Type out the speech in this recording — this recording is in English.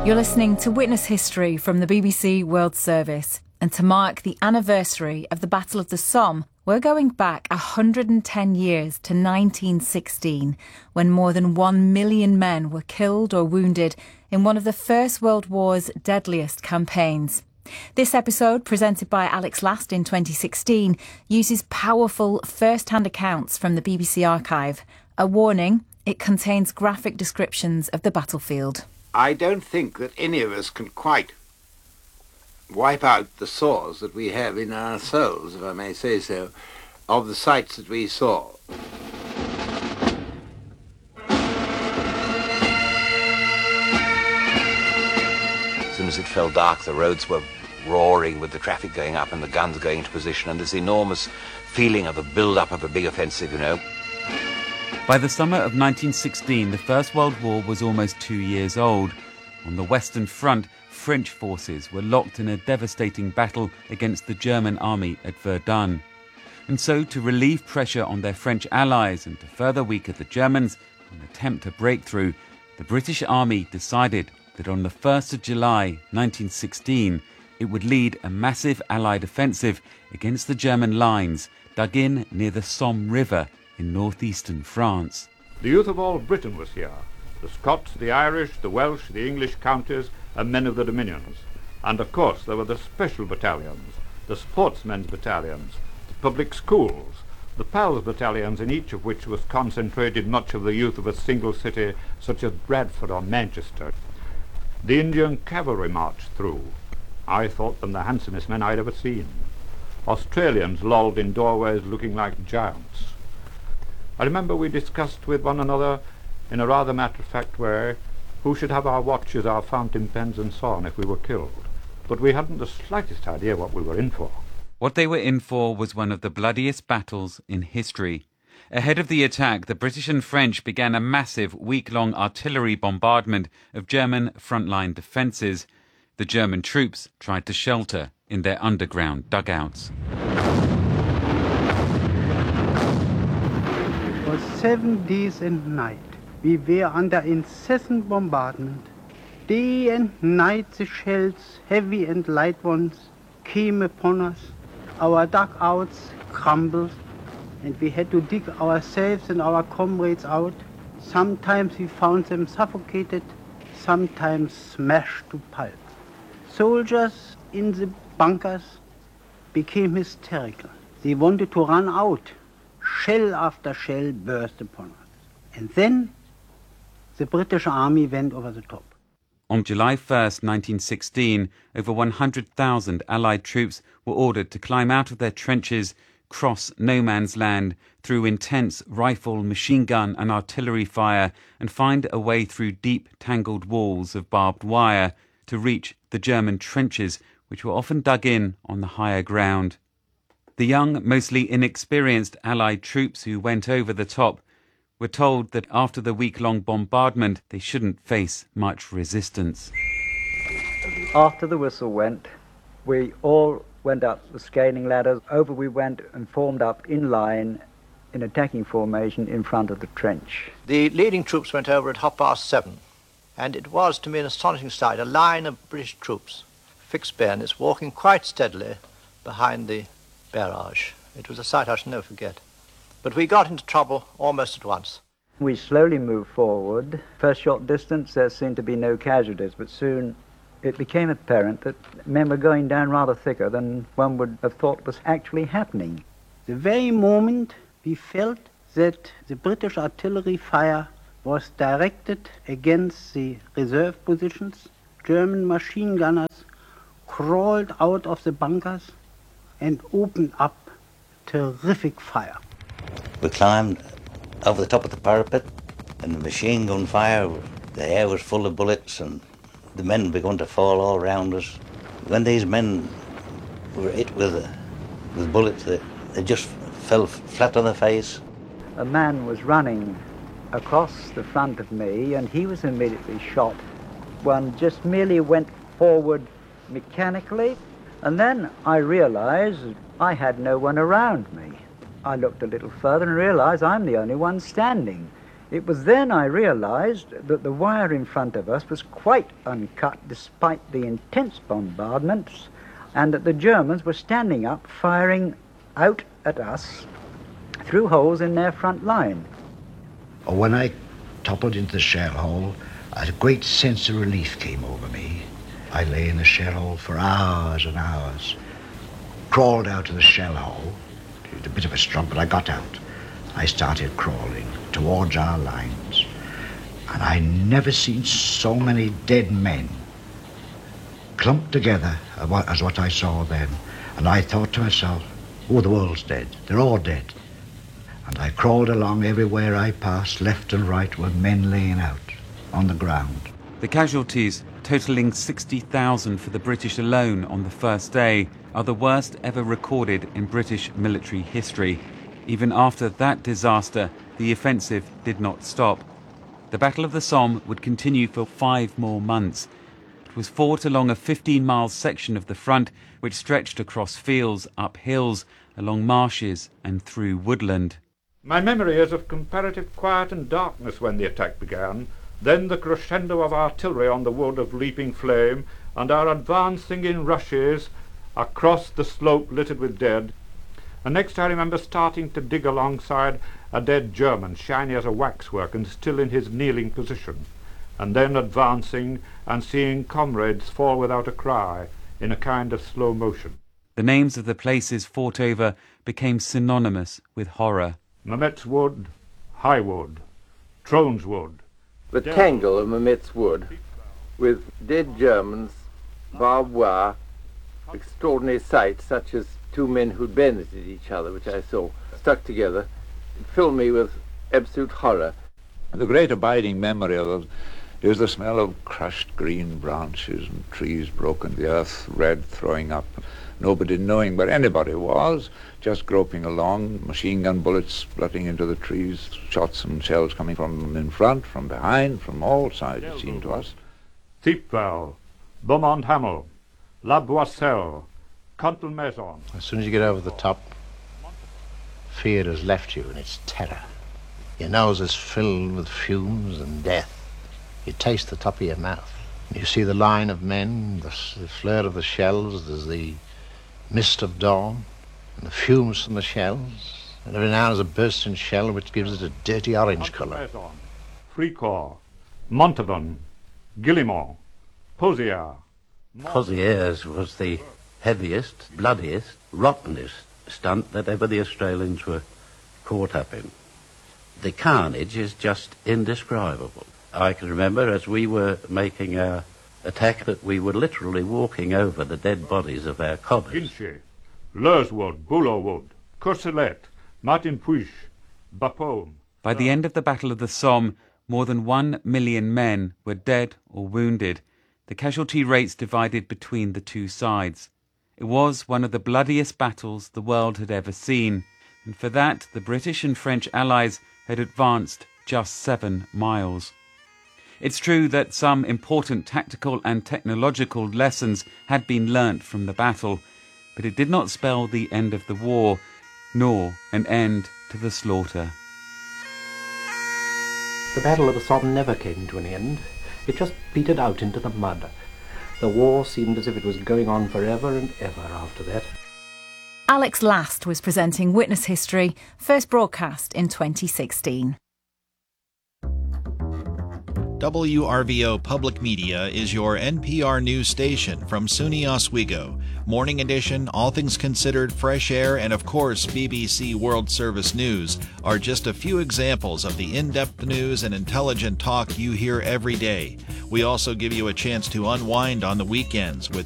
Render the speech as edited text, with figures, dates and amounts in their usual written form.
You're listening to Witness History from the BBC World Service. And to mark the anniversary of the Battle of the Somme, we're going back 110 years to 1916, when more than 1 million men were killed or wounded in one of the First World War's deadliest campaigns. This episode, presented by Alex Last in 2016, uses powerful first-hand accounts from the BBC archive. A warning, it contains graphic descriptions of the battlefield. I don't think that any of us can quite wipe out the sores that we have in our souls, if I may say so, of the sights that we saw. As soon as it fell dark, the roads were roaring with the traffic going up and the guns going into position, and this enormous feeling of a build-up of a big offensive, you know. By the summer of 1916, the First World War was almost 2 years old. On the Western Front, French forces were locked in a devastating battle against the German army at Verdun. And so, to relieve pressure on their French allies and to further weaken the Germans in an attempt to break through, the British Army decided that on the 1st of July 1916, it would lead a massive Allied offensive against the German lines dug in near the Somme River in northeastern France. The youth of all Britain was here. The Scots, the Irish, the Welsh, the English counties, and men of the dominions. And of course there were the special battalions, the sportsmen's battalions, the public schools, the PALS battalions, in each of which was concentrated much of the youth of a single city such as Bradford or Manchester. The Indian cavalry marched through. I thought them the handsomest men I'd ever seen. Australians lolled in doorways looking like giants. I remember we discussed with one another in a rather matter-of-fact way who should have our watches, our fountain pens and so on if we were killed. But we hadn't the slightest idea what we were in for. What they were in for was one of the bloodiest battles in history. Ahead of the attack, the British and French began a massive week-long artillery bombardment of German frontline defences. The German troops tried to shelter in their underground dugouts. For 7 days and nights, we were under incessant bombardment. Day and night the shells, heavy and light ones, came upon us. Our dugouts crumbled, and we had to dig ourselves and our comrades out. Sometimes we found them suffocated, sometimes smashed to pulp. Soldiers in the bunkers became hysterical. They wanted to run out. Shell after shell burst upon us. And then the British Army went over the top. On July 1st, 1916, over 100,000 Allied troops were ordered to climb out of their trenches, cross no man's land through intense rifle, machine gun and artillery fire, and find a way through deep, tangled walls of barbed wire to reach the German trenches, which were often dug in on the higher ground. The young, mostly inexperienced Allied troops who went over the top were told that after the week-long bombardment, they shouldn't face much resistance. After the whistle went, we all went up the scaling ladders. Over we went and formed up in line in attacking formation in front of the trench. The leading troops went over at 7:30, and it was, to me, an astonishing sight, a line of British troops, fixed bayonets, walking quite steadily behind the barrage. It was a sight I shall never forget. But we got into trouble almost at once. We slowly moved forward. First short distance, there seemed to be no casualties, but soon it became apparent that men were going down rather thicker than one would have thought was actually happening. The very moment we felt that the British artillery fire was directed against the reserve positions, German machine gunners crawled out of the bunkers and opened up terrific fire. We climbed over the top of the parapet, and the machine gun fire, the air was full of bullets, and the men began to fall all around us. When these men were hit with bullets, they just fell flat on their face. A man was running across the front of me, and he was immediately shot. One just merely went forward mechanically, and then I realized I had no one around me. I looked a little further and realized I'm the only one standing. It was then I realized that the wire in front of us was quite uncut despite the intense bombardments, and that the Germans were standing up firing out at us through holes in their front line. When I toppled into the shell hole, a great sense of relief came over me. I lay in the shell hole for hours and hours, crawled out of the shell hole. It was a bit of a struggle, but I got out. I started crawling towards our lines, and I never seen so many dead men clumped together as what I saw then. And I thought to myself, oh, the world's dead. They're all dead. And I crawled along everywhere I passed, left and right, with men laying out on the ground. The casualties, totalling 60,000 for the British alone on the first day, are the worst ever recorded in British military history. Even after that disaster, the offensive did not stop. The Battle of the Somme would continue for 5 more months. It was fought along a 15-mile section of the front, which stretched across fields, up hills, along marshes and through woodland. My memory is of comparative quiet and darkness when the attack began, then the crescendo of artillery on the wood of leaping flame, and our advancing in rushes across the slope littered with dead. And next I remember starting to dig alongside a dead German, shiny as a waxwork and still in his kneeling position, and then advancing and seeing comrades fall without a cry in a kind of slow motion. The names of the places fought over became synonymous with horror. Mametz Wood, High Wood, Trones Wood. The tangle of Mametz Wood, with dead Germans, barbed wire, extraordinary sights such as 2 men who'd bayoneted each other, which I saw, stuck together, it filled me with absolute horror. The great abiding memory of it is the smell of crushed green branches and trees broken, the earth red, throwing up, nobody knowing where anybody was, just groping along, machine gun bullets splutting into the trees, shots and shells coming from in front, from behind, from all sides, it seemed to us. Thiepval, Beaumont-Hamel, La Boisselle, Contalmaison. As soon as you get over the top, fear has left you and it's terror. Your nose is filled with fumes and death. You taste the top of your mouth. You see the line of men, the flare of the shells, there's the mist of dawn, and the fumes from the shells, and every now and then there's a bursting shell which gives it a dirty orange colour. Fricourt, Montauban, Guillemont, Pozières. Pozières was the heaviest, bloodiest, rottenest stunt that ever the Australians were caught up in. The carnage is just indescribable. I can remember as we were making our attack that we were literally walking over the dead bodies of our cobbers. Ginchy, Lerswood, Boulotwood, Courcelette, Martinpuich, Bapaume. By the end of the Battle of the Somme, more than 1 million men were dead or wounded. The casualty rates divided between the two sides. It was one of the bloodiest battles the world had ever seen, and for that the British and French allies had advanced just 7 miles. It's true that some important tactical and technological lessons had been learnt from the battle, but it did not spell the end of the war, nor an end to the slaughter. The Battle of the Somme never came to an end. It just petered out into the mud. The war seemed as if it was going on forever and ever after that. Alex Last was presenting Witness History, first broadcast in 2016. WRVO Public Media is your NPR news station from SUNY Oswego. Morning Edition, All Things Considered, Fresh Air, and of course BBC World Service News are just a few examples of the in-depth news and intelligent talk you hear every day. We also give you a chance to unwind on the weekends with